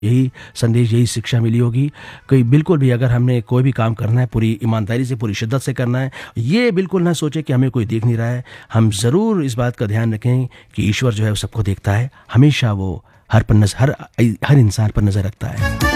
यही संदेश, यही शिक्षा मिली होगी कि बिल्कुल भी अगर हमने कोई भी काम करना है पूरी ईमानदारी से, पूरी शिद्दत से करना है। ये बिल्कुल ना सोचें कि हमें कोई देख नहीं रहा है। हम ज़रूर इस बात का ध्यान रखें कि ईश्वर जो है वो सबको देखता है। हमेशा वो हर इंसान पर नज़र रखता है।